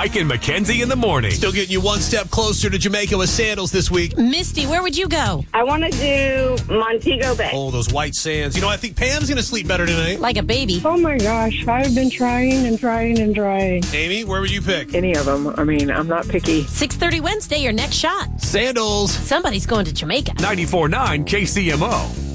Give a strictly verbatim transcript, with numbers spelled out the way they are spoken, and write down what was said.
Mike and Mackenzie in the morning. Still getting you one step closer to Jamaica with Sandals this week. Misty, where would you go? I want to do Montego Bay. Oh, those white sands. You know, I think Pam's going to sleep better tonight. Like a baby. Oh, my gosh. I've been trying and trying and trying. Amy, where would you pick? Any of them. I mean, I'm not picky. six thirty Wednesday, your next shot. Sandals. Somebody's going to Jamaica. ninety-four point nine K C M O.